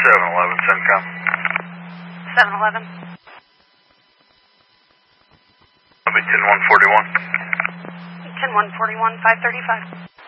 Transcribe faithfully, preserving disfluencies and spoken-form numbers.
seven eleven, CENTCOM. seven eleven. I'll be ten one forty-one. ten one forty-one, five thirty-five.